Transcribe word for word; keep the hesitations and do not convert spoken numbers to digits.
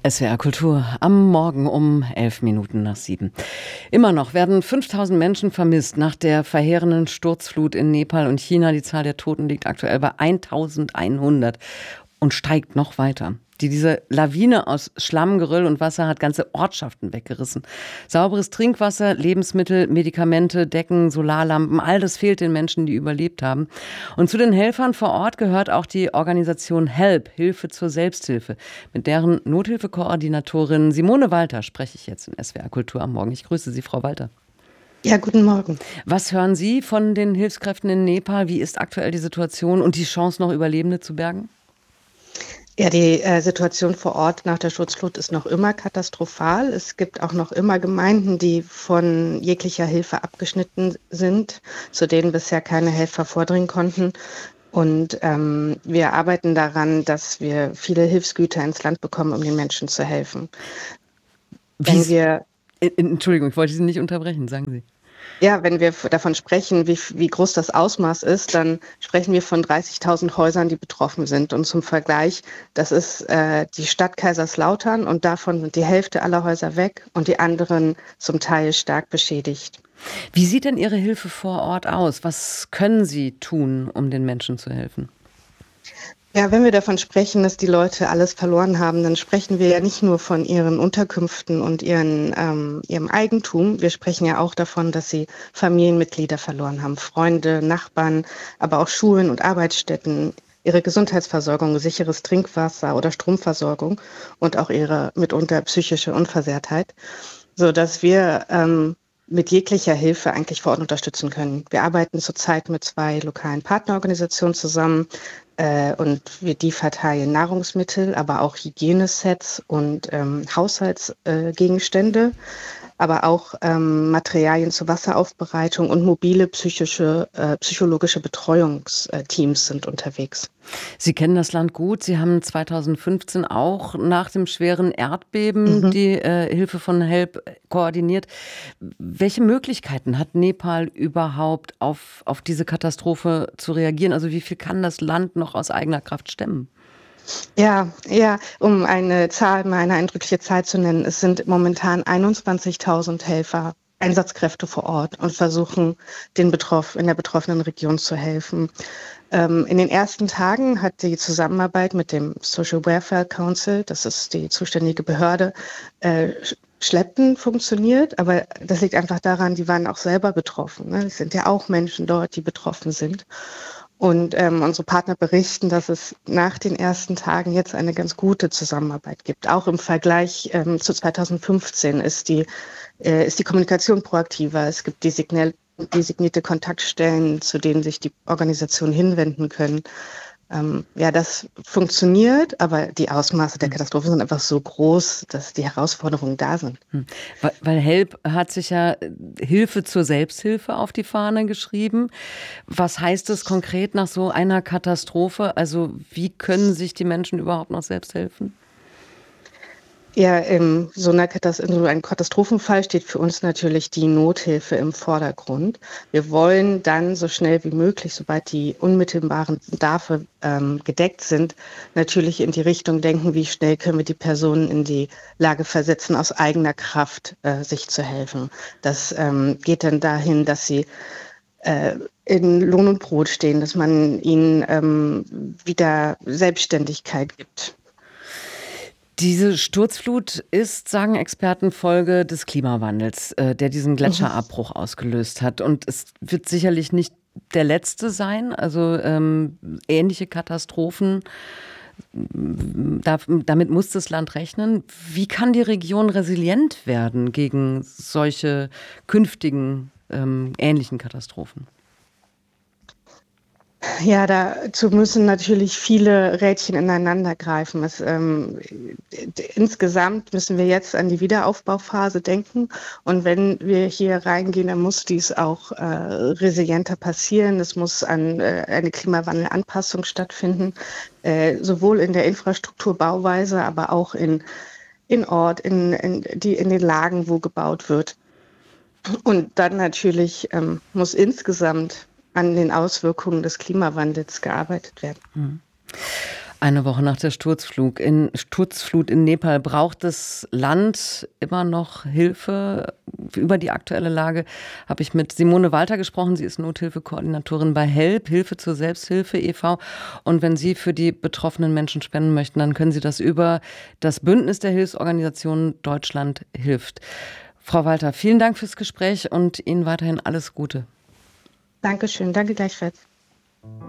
S W R Kultur am Morgen um elf Minuten nach sieben. Immer noch werden fünftausend Menschen vermisst nach der verheerenden Sturzflut in Nepal und China. Die Zahl der Toten liegt aktuell bei eintausendeinhundert und steigt noch weiter. Die, diese Lawine aus Schlamm, Geröll und Wasser hat ganze Ortschaften weggerissen. Sauberes Trinkwasser, Lebensmittel, Medikamente, Decken, Solarlampen, all das fehlt den Menschen, die überlebt haben. Und zu den Helfern vor Ort gehört auch die Organisation HELP, Hilfe zur Selbsthilfe. Mit deren Nothilfekoordinatorin Simone Walter spreche ich jetzt in S W R Kultur am Morgen. Ich grüße Sie, Frau Walter. Ja, guten Morgen. Was hören Sie von den Hilfskräften in Nepal? Wie ist aktuell die Situation und die Chance, noch Überlebende zu bergen? Ja, die äh, Situation vor Ort nach der Sturzflut ist noch immer katastrophal. Es gibt auch noch immer Gemeinden, die von jeglicher Hilfe abgeschnitten sind, zu denen bisher keine Helfer vordringen konnten. Und ähm, wir arbeiten daran, dass wir viele Hilfsgüter ins Land bekommen, um den Menschen zu helfen. Wenn wir, Entschuldigung, ich wollte Sie nicht unterbrechen, sagen Sie. Ja, wenn wir davon sprechen, wie, wie groß das Ausmaß ist, dann sprechen wir von dreißigtausend Häusern, die betroffen sind. Und zum Vergleich, das ist äh, die Stadt Kaiserslautern und davon sind die Hälfte aller Häuser weg und die anderen zum Teil stark beschädigt. Wie sieht denn Ihre Hilfe vor Ort aus? Was können Sie tun, um den Menschen zu helfen? Ja, wenn wir davon sprechen, dass die Leute alles verloren haben, dann sprechen wir ja nicht nur von ihren Unterkünften und ihren, ähm, ihrem Eigentum. Wir sprechen ja auch davon, dass sie Familienmitglieder verloren haben, Freunde, Nachbarn, aber auch Schulen und Arbeitsstätten, ihre Gesundheitsversorgung, sicheres Trinkwasser oder Stromversorgung und auch ihre mitunter psychische Unversehrtheit, sodass wir ähm, mit jeglicher Hilfe eigentlich vor Ort unterstützen können. Wir arbeiten zurzeit mit zwei lokalen Partnerorganisationen zusammen äh, und wir die verteilen Nahrungsmittel, aber auch Hygienesets und ähm, Haushaltsgegenstände, äh, aber auch ähm, Materialien zur Wasseraufbereitung und mobile psychische, äh, psychologische Betreuungsteams sind unterwegs. Sie kennen das Land gut. Sie haben zweitausendfünfzehn auch nach dem schweren Erdbeben Mhm. die äh, Hilfe von HELP koordiniert. Welche Möglichkeiten hat Nepal überhaupt, auf, auf diese Katastrophe zu reagieren? Also wie viel kann das Land noch aus eigener Kraft stemmen? Ja, ja, um eine Zahl, mal eine eindrückliche Zahl zu nennen. Es sind momentan einundzwanzigtausend Helfer, Einsatzkräfte vor Ort und versuchen, den Betroff, in der betroffenen Region zu helfen. Ähm, in den ersten Tagen hat die Zusammenarbeit mit dem Social Welfare Council, das ist die zuständige Behörde, äh, schleppend funktioniert, aber das liegt einfach daran, die waren auch selber betroffen. Ne? Es sind ja auch Menschen dort, die betroffen sind. Und ähm, unsere Partner berichten, dass es nach den ersten Tagen jetzt eine ganz gute Zusammenarbeit gibt. Auch im Vergleich ähm, zu zweitausendfünfzehn ist die, äh, ist die Kommunikation proaktiver. Es gibt designell, designierte Kontaktstellen, zu denen sich die Organisationen hinwenden können. Ähm, ja, das funktioniert, aber die Ausmaße der Katastrophe sind einfach so groß, dass die Herausforderungen da sind. Hm. Weil, weil HELP hat sich ja Hilfe zur Selbsthilfe auf die Fahne geschrieben. Was heißt es konkret nach so einer Katastrophe? Also wie können sich die Menschen überhaupt noch selbst helfen? Ja, in so einer Katas in so einem Katastrophenfall steht für uns natürlich die Nothilfe im Vordergrund. Wir wollen dann so schnell wie möglich, sobald die unmittelbaren Bedarfe ähm, gedeckt sind, natürlich in die Richtung denken, wie schnell können wir die Personen in die Lage versetzen, aus eigener Kraft äh, sich zu helfen. Das ähm, geht dann dahin, dass sie äh, in Lohn und Brot stehen, dass man ihnen ähm, wieder Selbstständigkeit gibt. Diese Sturzflut ist, sagen Experten, Folge des Klimawandels, äh, der diesen Gletscher-Abbruch ausgelöst hat. Und es wird sicherlich nicht der letzte sein. Also ähm, ähnliche Katastrophen, da, damit muss das Land rechnen. Wie kann die Region resilient werden gegen solche künftigen ähm, ähnlichen Katastrophen? Ja, dazu müssen natürlich viele Rädchen ineinander greifen. Es, ähm, d- insgesamt müssen wir jetzt an die Wiederaufbauphase denken. Und wenn wir hier reingehen, dann muss dies auch äh, resilienter passieren. Es muss an, äh, eine Klimawandelanpassung stattfinden, äh, sowohl in der Infrastrukturbauweise, aber auch in, in Ort, in, in, die, in den Lagen, wo gebaut wird. Und dann natürlich ähm, muss insgesamt an den Auswirkungen des Klimawandels gearbeitet werden. Eine Woche nach der Sturzflug in, Sturzflut in Nepal braucht das Land immer noch Hilfe. Über die aktuelle Lage habe ich mit Simone Walter gesprochen. Sie ist Nothilfekoordinatorin bei HELP, Hilfe zur Selbsthilfe e V Und wenn Sie für die betroffenen Menschen spenden möchten, dann können Sie das über das Bündnis der Hilfsorganisationen Deutschland hilft. Frau Walter, vielen Dank fürs Gespräch und Ihnen weiterhin alles Gute. Dankeschön, danke gleichfalls.